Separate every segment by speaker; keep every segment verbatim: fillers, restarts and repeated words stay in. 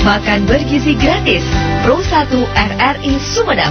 Speaker 1: Makan bergizi gratis, Pro satu R R I Sumedang.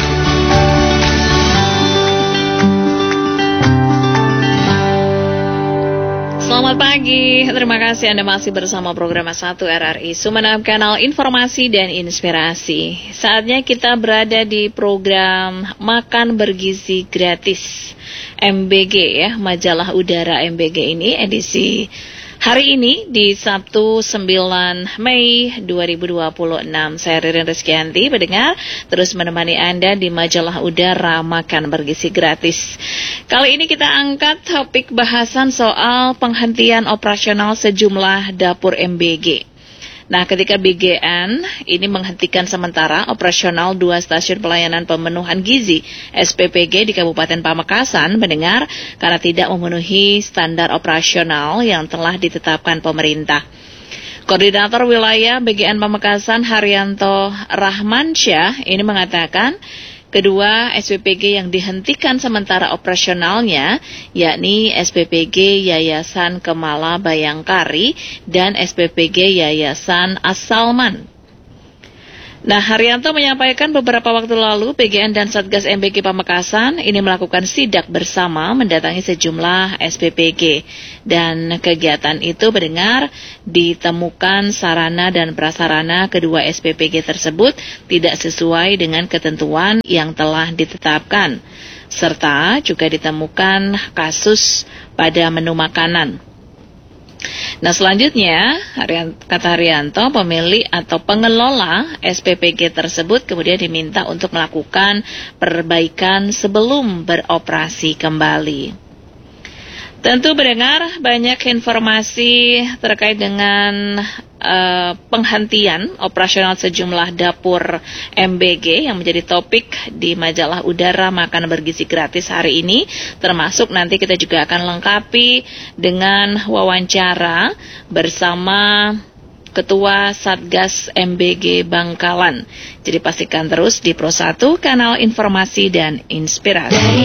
Speaker 2: Selamat pagi, terima kasih Anda masih bersama program satu R R I Sumedang, kanal informasi dan inspirasi. Saatnya kita berada di program Makan Bergizi Gratis M B G ya, Majalah Udara M B G ini edisi hari ini di Sabtu sembilan Mei dua ribu dua puluh enam. Saya Ririn Rizkyanti, pendengar, terus menemani Anda di Majalah Udara Makan Bergizi Gratis. Kali ini kita angkat topik bahasan soal penghentian operasional sejumlah dapur M B G. Nah, ketika B G N ini menghentikan sementara operasional dua stasiun pelayanan pemenuhan gizi S P P G di Kabupaten Pamekasan, mendengar karena tidak memenuhi standar operasional yang telah ditetapkan pemerintah. Koordinator Wilayah B G N Pamekasan Haryanto Rahmansyah ini mengatakan kedua S P P G yang dihentikan sementara operasionalnya, yakni S P P G Yayasan Kemala Bayangkari dan S P P G Yayasan As-Salman. Nah, Haryanto menyampaikan beberapa waktu lalu P G N dan Satgas M B G Pamekasan ini melakukan sidak bersama mendatangi sejumlah S P P G. Dan kegiatan itu mendengar ditemukan sarana dan prasarana kedua S P P G tersebut tidak sesuai dengan ketentuan yang telah ditetapkan. Serta juga ditemukan kasus pada menu makanan. Nah, selanjutnya, kata Haryanto, pemilik atau pengelola S P P G tersebut kemudian diminta untuk melakukan perbaikan sebelum beroperasi kembali. Tentu mendengar banyak informasi terkait dengan uh, penghentian operasional sejumlah dapur M B G yang menjadi topik di Majalah Udara Makan Bergizi Gratis hari ini. Termasuk nanti kita juga akan lengkapi dengan wawancara bersama Ketua Satgas M B G Bangkalan. Jadi pastikan terus di Pro satu, kanal informasi dan inspirasi.